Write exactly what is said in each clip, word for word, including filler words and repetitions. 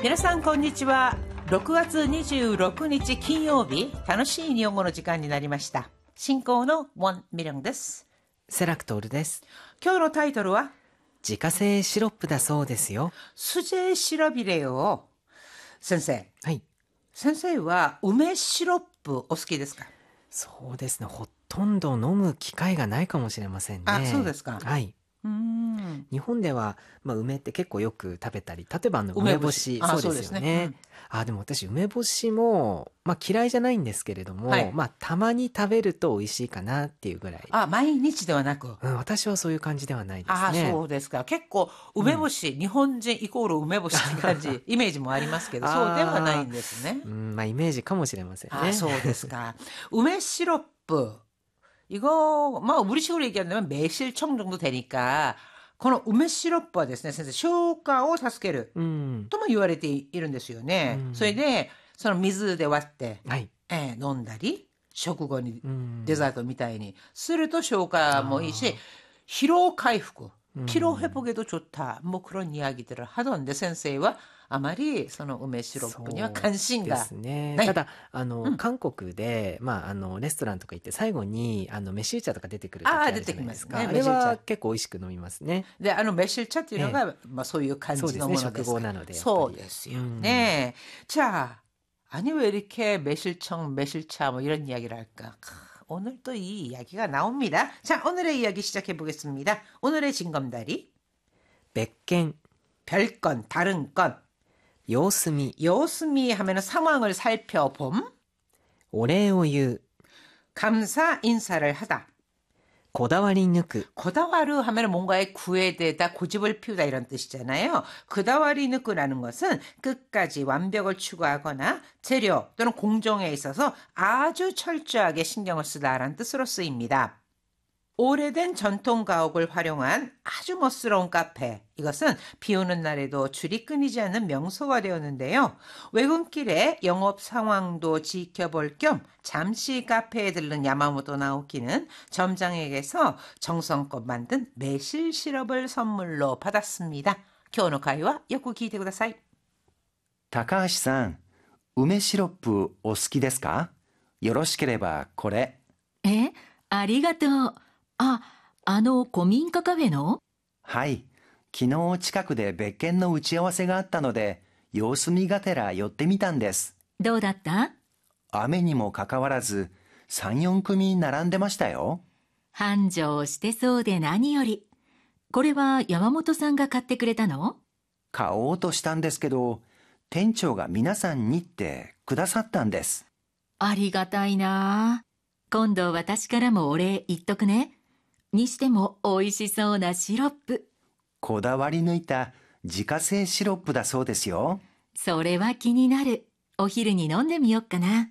皆さんこんにちは。ろくがつにじゅうろくにち金曜日、楽しい日本語の時間になりました。進行のウォン・ミリョンです。 セラクトールです。 今日のタイトルは自家製シロップだそうですよ。 수제 시럽이래요。先生、 はい。 先生は梅シロップお好きですか？ そうですね。ほとんど飲む機会がないかもしれませんね。 あ、そうですか。 はい。 うーん。 日本では、まあ、梅って結構よく食べたり、例えばあの梅梅干し干し、 あそうですよね。 そうですねうんあ、でも私梅干しも、まあ、嫌いじゃないんですけれども、 はいまあ、たまに食べると美味しいかなっていうぐらい。 あ、毎日ではなく。 うん、私はそういう感じではないですあ、 ね。 そうですか。結構梅干し、日本人イコール梅干しって感じ、イメージもありますけど、そうではないんですね。 うん、まあイメージかもしれませんね。 아, そうですか.梅시럽 이거 뭐 우리식으로 얘기한다면 매실청 정도 되니까 この梅シロップはですね、先生、消化を助けるうん。 とも言われているんですよね。 うんそれで、その水で割って、 はい。 えー飲んだり、食後にうんデザートみたいにすると消化もいいしあー、 疲労回復、 음. 피로회복에도 좋다. 뭐 그런 이야기들을 하던데先生は あまりその梅シロップには関心がですね。 ない。 ただあの、 うん韓国で、まあ、あのレストランとか行って最後にあの飯茶とか出てくる時あーあるじゃないですか。 出てきますねあれは飯茶結構美味しく飲みますね。 で、あの매실차っていうのが、まあそういう感じのものですか。 そうですね、食後なのでやっぱり。 そうですよね。자, 아니 왜 이렇게 매실청, 매실차 뭐 이런 이야기를 할까? 오늘 또 이 이야기가 나옵니다. 자, 오늘의 이야기 시작해 보겠습니다. 오늘의 징검다리. 別件、 별건, 다른 건. 様子見、 요스미 하면은 상황을 살펴봄. お礼を言う、 감사 인사를 하다. こだわり抜く、 고다와르 하면 뭔가에 구애되다, 고집을 피우다 이런 뜻이잖아요. 고다와리 느꾸라는 것은 끝까지 완벽을 추구하거나 재료 또는 공정에 있어서 아주 철저하게 신경을 쓰다라는 뜻으로 쓰입니다. 오래된 전통 가옥을 활용한 아주 멋스러운 카페. 이것은 비 오는 날에도 줄이 끊이지 않는 명소가 되었는데요. 외근길에 영업 상황도 지켜볼 겸 잠시 카페에 들른 야마모토 나오키는 점장에게서 정성껏 만든 매실 시럽을 선물로 받았습니다. 교노会話 よく聞いてください。 高橋さん、梅シロップお好きですか？よろしければこれ。 え、ありがとう。あ、あの古民家カフェの？ はい、昨日近くで別件の打ち合わせがあったので、様子見がてら寄ってみたんです。 どうだった？ 雨にもかかわらず、さん、よん組並んでましたよ。 繁盛してそうで何より。これは山本さんが買ってくれたの？ 買おうとしたんですけど、店長が皆さんにってくださったんです。 ありがたいな。今度私からもお礼言っとくね。にしても美味しそうなシロップ。 こだわり抜いた自家製シロップだそうですよ。 それは気になる。お昼に飲んでみよっかな。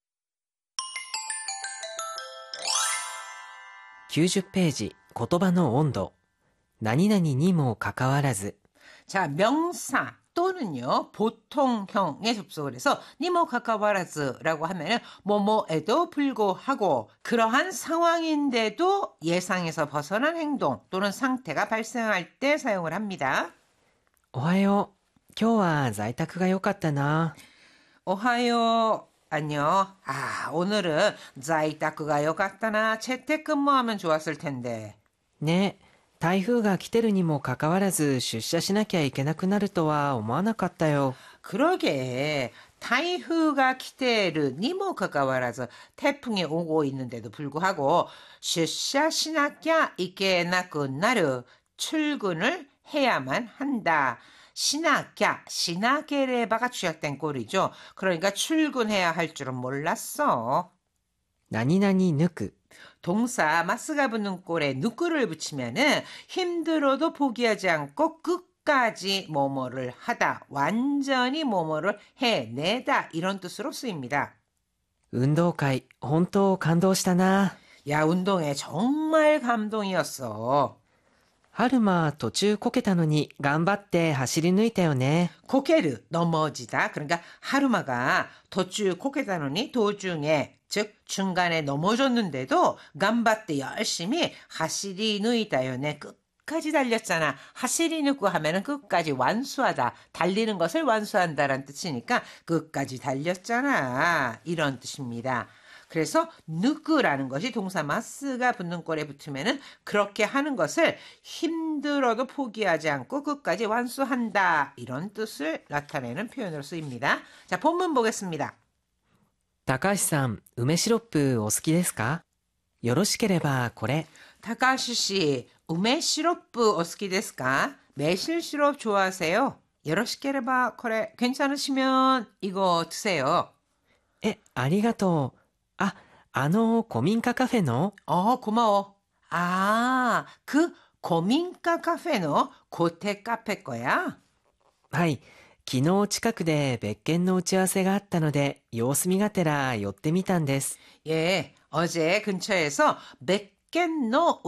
きゅうじゅっページ、言葉の温度。何々にもかかわらず。 자, 명사 또는요 보통형에 접속을 해서 니모 가까와라즈라고 하면은 뭐뭐에도 불구하고 그러한 상황인데도 예상에서 벗어난 행동 또는 상태가 발생할 때 사용을 합니다. おはよう。今日は在宅が良かったな。 오하요. 안녕. 아, 오늘은 자이타크가 요갔다나 재택근무하면 좋았을 텐데. ね、台風が来てるにもかかわらず出社しなきゃいけなくなるとは思わなかったよ。 그러게. 타이후가 기대를 니모 가까워라서 태풍이 오고 있는데도 불구하고 슈샤시나kia 이케나쿠 나르 출근을 해야만 한다. 시나kia, 시나게레바가 주역된 꼴이죠. 그러니까 출근해야 할 줄은 몰랐어. 何々抜く、 동사 마스가 붙는 꼴에 누구를 붙이면은 힘들어도 포기하지 않고 끝까지 뭐뭐를 하다, 완전히 뭐뭐를 해내다 이런 뜻으로 쓰입니다. 運動会、本当感動したな。 야, 운동회 정말 감동이었어. 春馬途中こけたのに頑張って走り抜いたよね。 고개를 넘어지다. 그러니까 하루마가 도중 고개다노니 도중에 즉 중간에 넘어졌는데도 간바tte 열심히 하시리 누이다요네. 끝까지 달렸잖아. 하시리누쿠 하면은 끝까지 완수하다. 달리는 것을 완수한다라는 뜻이니까 끝까지 달렸잖아. 이런 뜻입니다. 그래서 누구라는 것이 동사 마스가 붙는 꼴에 붙으면은 그렇게 하는 것을 힘들어도 포기하지 않고 끝까지 완수한다. 이런 뜻을 나타내는 표현으로 쓰입니다. 자, 본문 보겠습니다. 高橋さん、梅シロップお好きですか？よろしければこれ。 타카시 씨, 우메 시럽 어스키 데스까? 매실 시럽 좋아하세요? 여러시게레바 그래 괜찮으시면 이거 드세요. え、ありがとう。あ、あの古民家カフェの？ 어, 고마워. 아, 그 고민가 카페노 고테 카페 거야? はい。昨日近くで別件の打ち合わせがあったので、様子見がてら寄ってみたんです。 예, 어제 근처에서 백겐노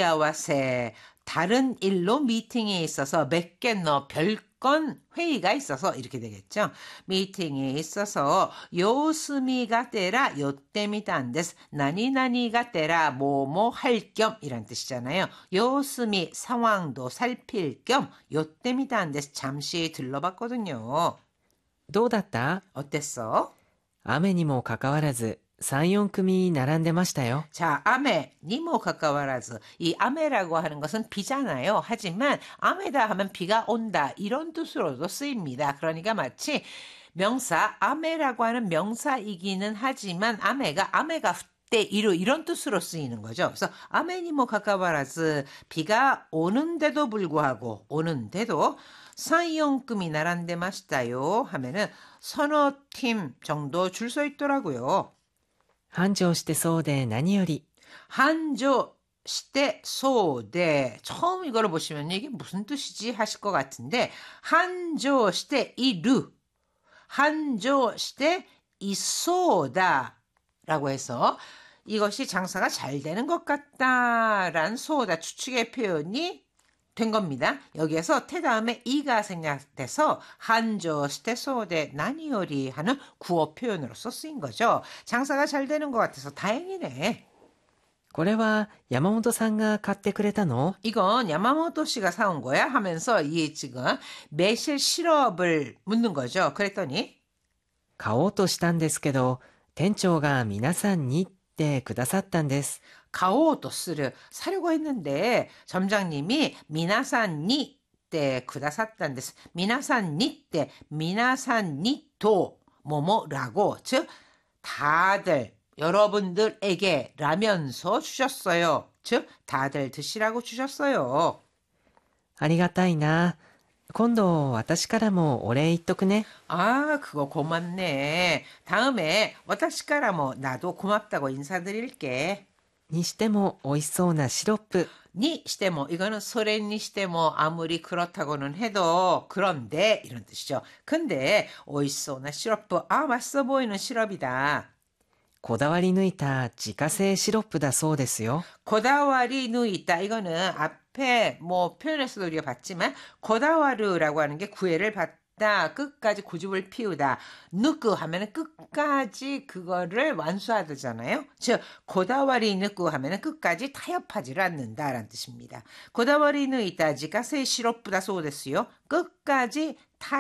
우치아와세 다른 일로 미팅이 있어서 백겐노 별건 회의가 있어서 이렇게 되겠죠. 미팅이 있어서 요스미가 때라 요때미단데스 나니나니가 때라 뭐뭐 할 겸이란 뜻이잖아요. 요스미 상황도 살필 겸 요때미단데스 잠시 들러봤거든요. どうだった？ 어땠어? 雨にもかかわらず、さん、よん組並んでましたよ。 자, 아메, 니모 가까워라즈. 이 아메라고 하는 것은 비잖아요. 하지만 아메다 하면 비가 온다. 이런 뜻으로도 쓰입니다. 그러니까 마치 명사, 아메라고 하는 명사이기는 하지만 아메가, 아메가 때 이루 이런 뜻으로 쓰이는 거죠. 그래서 아메니모 가까워라즈 비가 오는데도 불구하고 오는데도 사이용금이 나란데 마시다요 하면은 서너 팀 정도 줄 서 있더라고요. 繁盛してそうで何より。 한조 시대 소대 처음 이거를 보시면 이게 무슨 뜻이지 하실 것 같은데 한조 시대 이루 한조 시대 이소다 라고 해서 이것이 장사가 잘 되는 것 같다라는 소다 추측의 표현이 된 겁니다. 여기에서 태 다음에 이가 생략돼서 한조 시대 소대 나니요리 하는 구어 표현으로서 쓰인 거죠. 장사가 잘 되는 것 같아서 다행이네. これは山本さんが買ってくれたの？ 이건 야마모토 씨가 사온 거야 하면서 이 지금 매실 시럽을 묻는 거죠. 그랬더니 買おうとしたんですけど、店長が皆さんにってくださったんです。 가오또 쓰르 사려고 했는데 점장님이 미나산니 때 구다샀단 데스 미나산니 때 미나산니도 뭐뭐라고 즉 다들 여러분들에게 라면서 주셨어요. 즉 다들 드시라고 주셨어요. ありがたいな。今度私からもお礼言っとくね。 아, 그거 고맙네. 다음에 와타시카라 뭐 나도 고맙다고 인사드릴게. にしても美味しそうなシロップ。 니 시대모 이거는 소렌니 시대모 아무리 그렇다고는 해도 그런데 이런 뜻이죠. 근데 오이소나 시럽 아 맛있어 보이는 시럽이다. こだわり抜いた自家製シロップだそうですよ。 고다와리 누이다 이거는 앞에 뭐 표현에서도 우리가 봤지만 고다와르라고 하는 게 구애를 받다 끝까지 고집을 피우다 누구 하면은 끝까지 그거를 완수하다잖아요. 즉 고다와리 누구 하면은 끝까지 타협하지를 않는다라는 뜻입니다. 고다와리 누이다 지가세 시럽보다 소데스요. 끝까지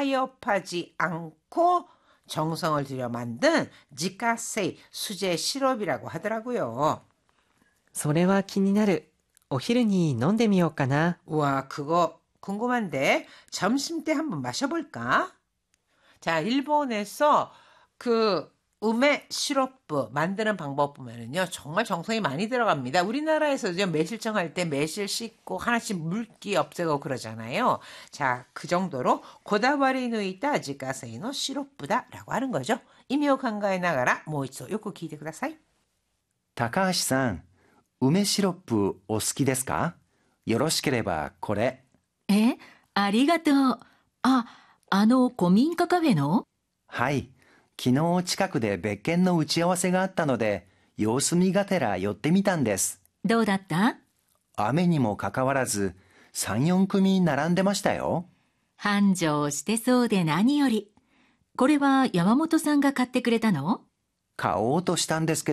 타협하지 않고 정성을 들여 만든 지가세 수제 시럽이라고 하더라고요. それは気になる。お昼に飲んでみようかな。 우와, 그거 궁금한데 점심 때 한번 마셔볼까? 자, 일본에서 그 우메 시럽 만드는 방법 보면은요 정말 정성이 많이 들어갑니다. 우리나라에서도 매실청 할 때 매실 씻고 하나씩 물기 없애고 그러잖아요. 자, 그 정도로 고다와리 누이다 지가세이노 시럽부다라고 하는 거죠. 이미오 간가에 나가라 모이소 요코 기대ください. 高橋さん、梅シロップお好きですか？よろしければこれ。 え、ありがとう。あ、あの古民家カフェの？ はい。昨日近くで別件の打ち合わせがあったので、様子見がてら寄ってみたんです。 どうだった？ 雨にもかかわらず、さん、よん組並んでましたよ。 繁盛してそうで何より。これは山本さんが買ってくれたの？ 買おうとしたんですけど、